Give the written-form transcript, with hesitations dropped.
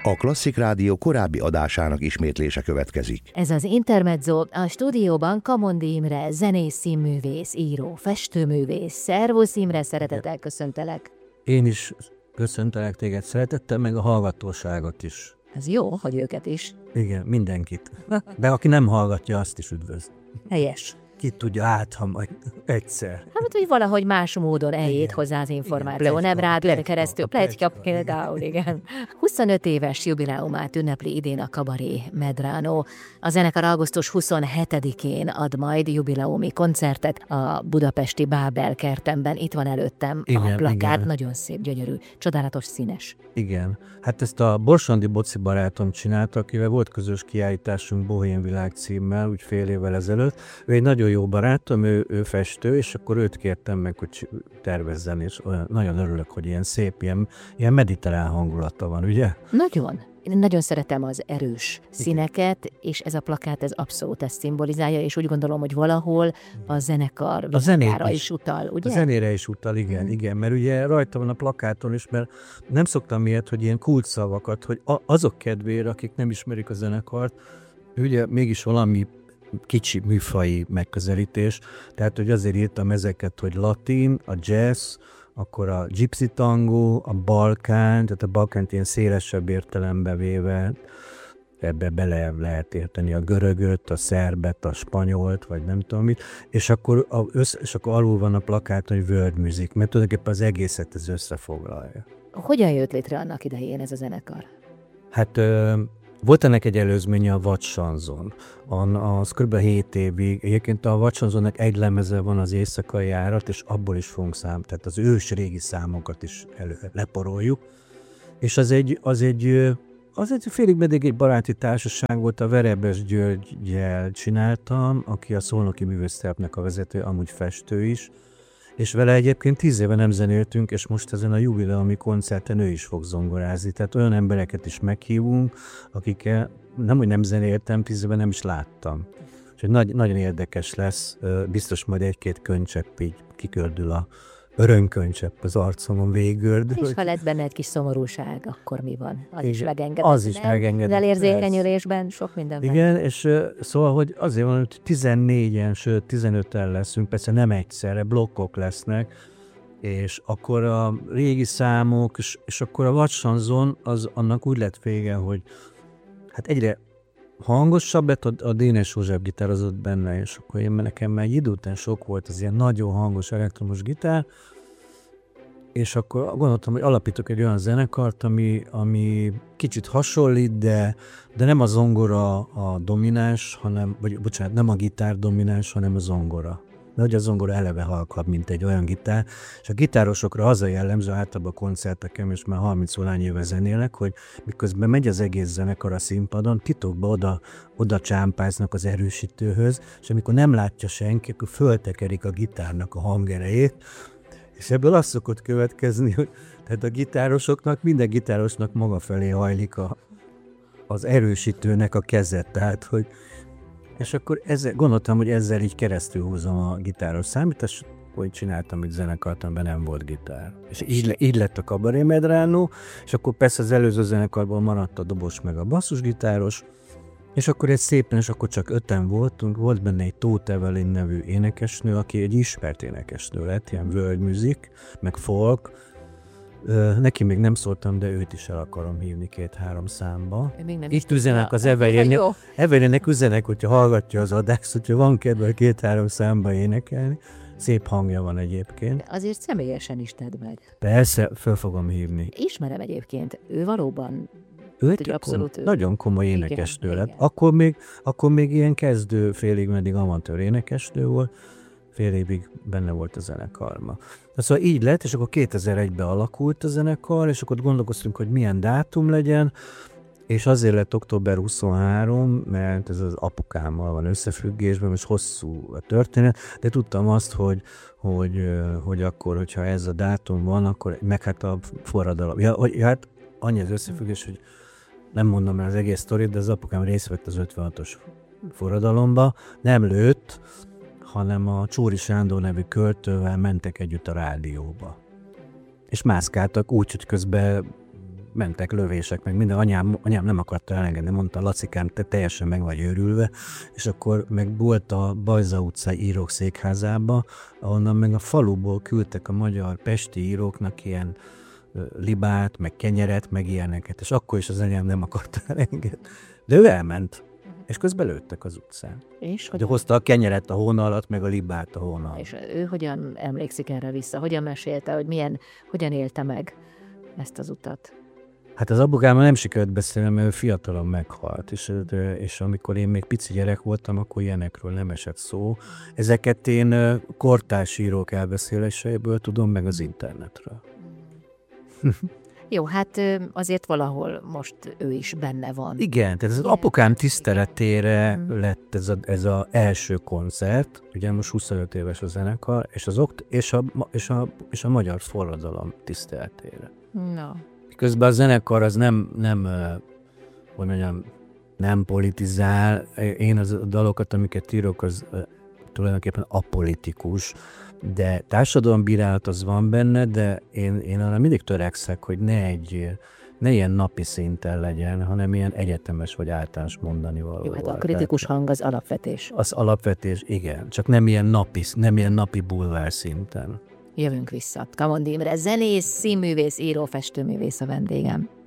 A Klasszik Rádió korábbi adásának ismétlése következik. Ez az Intermezzo, a stúdióban Kamondi Imre, zenész, színművész, író, festőművész. Szervusz Imre, szeretettel köszöntelek. Én is köszöntelek téged szeretettel, meg a hallgatóságot is. Ez jó, hogy őket is. Igen, mindenkit. De aki nem hallgatja, azt is üdvözl. Helyes. Ki tudja ha majd egyszer. Hát, hogy valahogy más módon eljét hozzá az információ, nem rád keresztül. Pletyka például, igen. 25 éves jubileumát ünnepli idén a Kabaré Medrano. A zenekar augusztus 27-én ad majd jubileumi koncertet a budapesti Bábel kertemben. Itt van előttem a plakát, nagyon szép, gyönyörű, csodálatos, színes. Igen. Hát ezt a Borsandi Boci barátom csinálta, akivel volt közös kiállításunk Bohém Világ címmel, úgy fél évvel ezelőtt. Ő egy nagyon jó barátom, ő festő, és akkor őt kértem meg, hogy tervezzen, és nagyon örülök, hogy ilyen szép, ilyen mediterrán hangulata van, ugye? Nagyon. Én nagyon szeretem az erős színeket, és ez a plakát, ez abszolút ezt szimbolizálja, és úgy gondolom, hogy valahol a zenekar világára is utal, ugye? A zenére is utal, igen, mert ugye rajta van a plakáton is, mert nem szoktam ilyet, hogy ilyen kulcsszavakat, hogy azok kedvére, akik nem ismerik a zenekart, ugye mégis valami kicsi műfaji megközelítés, tehát hogy azért írtam ezeket, hogy latin, a jazz, akkor a gypsy tango, a balkán, tehát a balkánt ilyen szélesebb értelembe véve, ebbe bele lehet érteni a görögöt, a szerbet, a spanyolt, vagy nem tudom mit, és akkor alul van a plakát, hogy world music, mert tulajdonképpen az egészet ez összefoglalja. Hogyan jött létre annak idején ez a zenekar? Hát volt ennek egy előzménye, a Vadsanzon. Az kb. 7 évig. Egyébként a Vadsanzonnak egy lemeze van, az Éjszakai Járat, és abból is fogunk tehát az ős régi számokat is leporoljuk. És az egy félig meddig egy baráti társaság volt, a Verebes Györggyel csináltam, aki a Szolnoki Művésztelepnek a vezető, amúgy festő is. És vele egyébként 10 éve nem zenéltünk, és most ezen a jubileumi koncerten ő is fog zongorázni. Tehát olyan embereket is meghívunk, akikkel nem zenéltem, 10 éve nem is láttam. Úgyhogy nagyon érdekes lesz, biztos majd egy-két könycsepp így kikördül a örömkönycsepp az arcomon végigörd. És ha lett benne egy kis szomorúság, akkor mi van? Az is megengedett. Az is megengedett. Elérzékenyülésben sok minden. Igen, és szóval, hogy azért van, hogy 14-en, sőt 15-en leszünk, persze nem egyszerre, blokkok lesznek, és akkor a régi számok, és akkor a Vadsanzon, annak úgy lett vége, hogy hát egyre hangosabb lett, a Dénes József gitározott benne, és akkor nekem már egy idő után sok volt az ilyen nagyon hangos elektromos gitár, és akkor gondoltam, hogy alapítok egy olyan zenekart, ami kicsit hasonlít, de nem a zongora a domináns, nem a gitár domináns, hanem a zongora. De hogy a zongora eleve halkabb, mint egy olyan gitár, és a gitárosokra az a jellemző, általában a koncerteken, és már 30-valány éve zenélek, hogy miközben megy az egész zenekar a színpadon, titokba oda csámpáznak az erősítőhöz, és amikor nem látja senki, akkor föltekerik a gitárnak a hangerejét, és ebből az szokott következni, hogy tehát a gitárosoknak, minden gitárosnak maga felé hajlik az erősítőnek a kezet, tehát hogy és akkor gondoltam, hogy ezzel így keresztül húzom a gitáros számítást, hogy csináltam egy zenekart, amiben nem volt gitár. És így lett a Kabaré Medrano, és akkor persze az előző zenekarból maradt a dobos meg a basszusgitáros, és akkor és akkor csak 5-en voltunk, volt benne egy Tóth Evelyn nevű énekesnő, aki egy ismert énekesnő lett, ilyen world music, meg folk. Neki még nem szóltam, de őt is el akarom hívni 2-3 számba. Itt üzenek az Evelynnek üzenek, hogyha hallgatja az adást, hogyha van kedve 2-3 számba énekelni. Szép hangja van egyébként. Azért személyesen is tedd meg. Persze, föl fogom hívni. Ismerem egyébként. Ő valóban nagyon komoly énekesnő lett. Igen. Akkor még ilyen kezdő, félig meddig amatőr énekesnő volt, fél évig benne volt a zenekarban. Szóval így lett, és akkor 2001-ben alakult a zenekar, és akkor gondolkoztunk, hogy milyen dátum legyen, és azért lett október 23, mert ez az apukámmal van összefüggésben, most hosszú a történet, de tudtam azt, hogy akkor, hogyha ez a dátum van, akkor meg hát a forradalom. Hát annyi az összefüggés, hogy nem mondom el az egész sztorit, de az apukám részt vett az 56-os forradalomba, nem lőtt, hanem a Csóri Sándor nevű költővel mentek együtt a rádióba. És mászkáltak úgy, hogy közben mentek lövések, meg minden. Anyám nem akarta elengedni, mondta, Lacikám, te teljesen meg vagy őrülve, és akkor meg volt a Bajza utcai írók székházába, ahonnan meg a faluból küldtek a magyar pesti íróknak ilyen libát, meg kenyeret, meg ilyeneket, és akkor is az anyám nem akarta elengedni. De ő elment, és közben lőttek az utcán. És hogy hozta a kenyeret a hóna alatt, meg a libát a hóna alatt. És ő hogyan emlékszik erre vissza? Hogyan mesélte, hogy hogyan élte meg ezt az utat? Hát az apukámmal nem sikerült beszélni, mert ő fiatalon meghalt, és amikor én még pici gyerek voltam, akkor ilyenekről nem esett szó. Ezeket én kortárs írók elbeszéléseiből tudom, meg az internetről. Jó, hát azért valahol most ő is benne van. Igen, tehát az apukám tiszteletére lett ez az első koncert, ugye most 25 éves a zenekar, és a magyar forradalom tiszteletére. No. Közben a zenekar az nem politizál. Én a dalokat, amiket írok, az tulajdonképpen apolitikus, de társadalombírálat az van benne, de én arra mindig törekszek, hogy ne ilyen napi szinten legyen, hanem ilyen egyetemes vagy általános mondani való. Jó, hát a kritikus hang az alapvetés. Az alapvetés, igen, csak nem ilyen napi bulvár szinten. Jövünk vissza. Kamondi Imre, zenész, színművész, író, festőművész a vendégem.